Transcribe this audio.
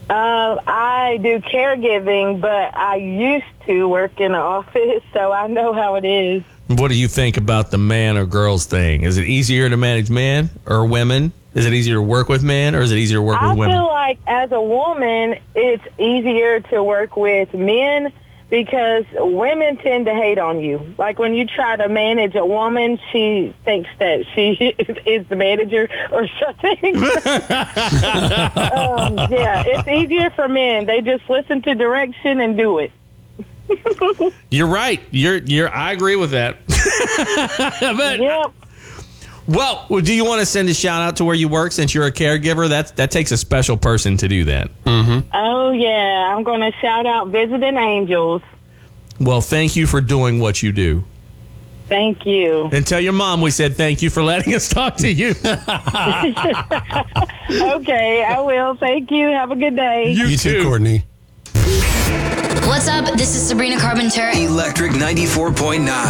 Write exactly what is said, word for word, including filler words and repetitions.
Um, I do caregiving, but I used to work in an office, so I know how it is. What do you think about the man or girls thing? Is it easier to manage men or women? Is it easier to work with men or is it easier to work I with women? I feel like as a woman, it's easier to work with men because women tend to hate on you. Like when you try to manage a woman, she thinks that she is the manager or something. um, yeah, it's easier for men. They just listen to direction and do it. You're right. You're you're. I agree with that. But, yep. Well, do you want to send a shout out to where you work since you're a caregiver? That's that takes a special person to do that. Mm-hmm. Oh yeah, I'm going to shout out Visiting Angels. Well, thank you for doing what you do. Thank you. And tell your mom we said thank you for letting us talk to you. Okay, I will. Thank you. Have a good day. You, you too, Courtney. What's up? This is Sabrina Carpenter. Electric ninety-four point nine.